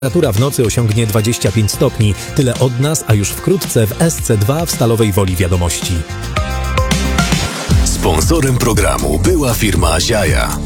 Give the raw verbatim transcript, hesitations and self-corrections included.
Temperatura w nocy osiągnie dwadzieścia pięć stopni. Tyle od nas, a już wkrótce w S C dwa w Stalowej Woli Wiadomości. Sponsorem programu była firma Ziaja.